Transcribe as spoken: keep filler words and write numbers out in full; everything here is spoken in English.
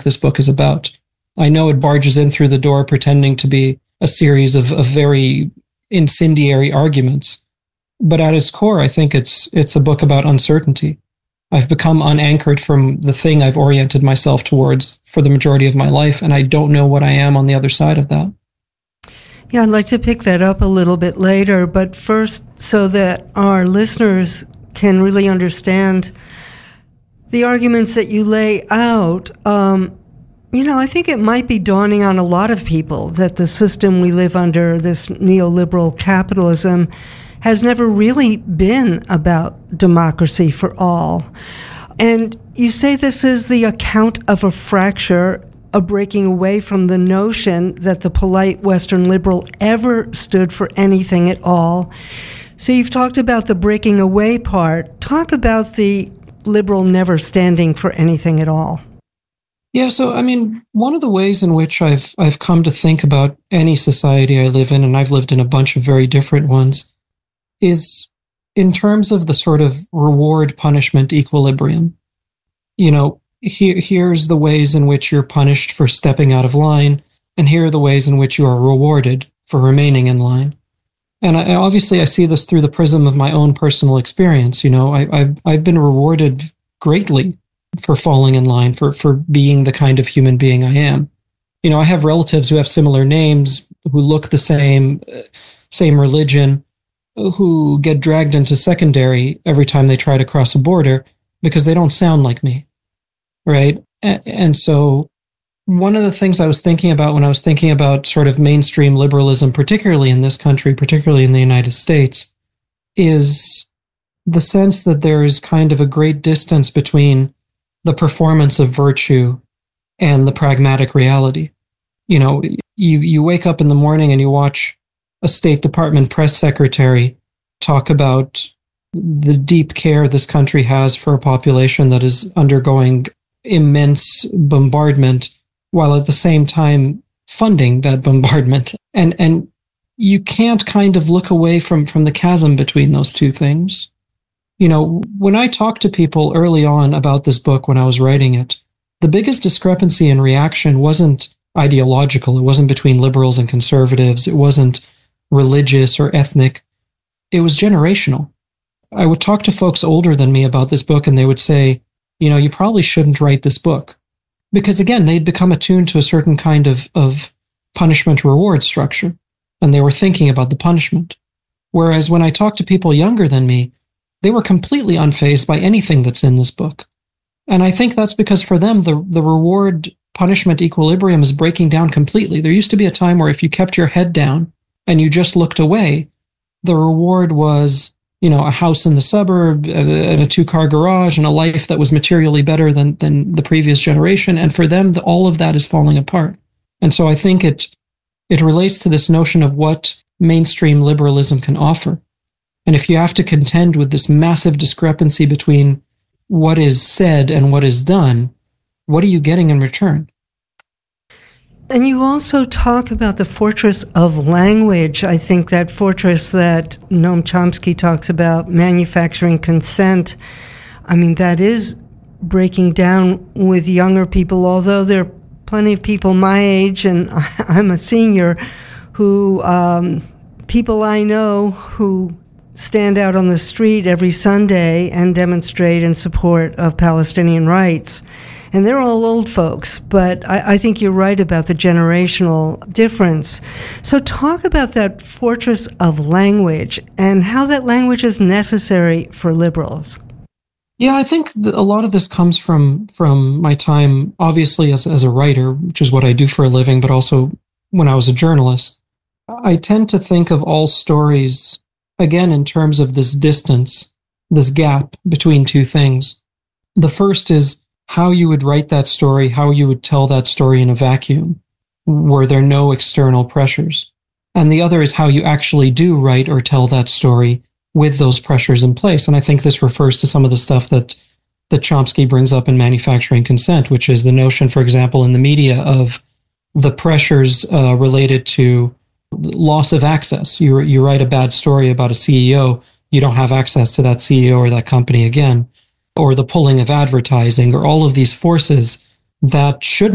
this book is about. I know it barges in through the door pretending to be a series of, of very incendiary arguments, but at its core, I think it's it's a book about uncertainty. I've become unanchored from the thing I've oriented myself towards for the majority of my life, and I don't know what I am on the other side of that. Yeah, I'd like to pick that up a little bit later, but first, so that our listeners can really understand the arguments that you lay out, um, you know, I think it might be dawning on a lot of people that the system we live under, this neoliberal capitalism, has never really been about democracy for all. And you say this is the account of a fracture, a breaking away from the notion that the polite Western liberal ever stood for anything at all. So you've talked about the breaking away part. Talk about the liberal never standing for anything at all. Yeah, so I mean, one of the ways in which I've I've come to think about any society I live in, and I've lived in a bunch of very different ones, is in terms of the sort of reward-punishment equilibrium. You know, here here's the ways in which you're punished for stepping out of line, and here are the ways in which you are rewarded for remaining in line. And I, obviously, I see this through the prism of my own personal experience. You know, I, I've I've been rewarded greatly for falling in line, for for being the kind of human being I am. You know, I have relatives who have similar names, who look the same, same religion, who get dragged into secondary every time they try to cross a border because they don't sound like me, right? And so one of the things I was thinking about when I was thinking about sort of mainstream liberalism, particularly in this country, particularly in the United States, is the sense that there is kind of a great distance between the performance of virtue and the pragmatic reality. You know, you, you wake up in the morning and you watch a State Department press secretary talk about the deep care this country has for a population that is undergoing immense bombardment, while at the same time funding that bombardment. And and you can't kind of look away from, from the chasm between those two things. You know, when I talked to people early on about this book when I was writing it, the biggest discrepancy in reaction wasn't ideological. It wasn't between liberals and conservatives. It wasn't religious or ethnic. It was generational. I would talk to folks older than me about this book, and they would say, you know, you probably shouldn't write this book. Because again, they'd become attuned to a certain kind of, of punishment-reward structure, and they were thinking about the punishment. Whereas when I talked to people younger than me, they were completely unfazed by anything that's in this book. And I think that's because for them, the, the reward-punishment equilibrium is breaking down completely. There used to be a time where if you kept your head down and you just looked away, the reward was, you know, a house in the suburb and a two-car garage and a life that was materially better than, than the previous generation. And for them, the, all of that is falling apart. And so I think it it relates to this notion of what mainstream liberalism can offer. And if you have to contend with this massive discrepancy between what is said and what is done, what are you getting in return? And you also talk about the fortress of language. I think that fortress that Noam Chomsky talks about, manufacturing consent, I mean, that is breaking down with younger people, although there are plenty of people my age, and I'm a senior, who, um, people I know who stand out on the street every Sunday and demonstrate in support of Palestinian rights. And they're all old folks, but I, I think you're right about the generational difference. So talk about that fortress of language and how that language is necessary for liberals. Yeah, I think a lot of this comes from from my time, obviously, as, as a writer, which is what I do for a living, but also when I was a journalist. I tend to think of all stories, again, in terms of this distance, this gap between two things. The first is how you would write that story, how you would tell that story in a vacuum, were there no external pressures. And the other is how you actually do write or tell that story with those pressures in place. And I think this refers to some of the stuff that, that Chomsky brings up in Manufacturing Consent, which is the notion, for example, in the media of the pressures uh, related to loss of access. You, you write a bad story about a C E O, you don't have access to that C E O or that company again, or the pulling of advertising, or all of these forces that should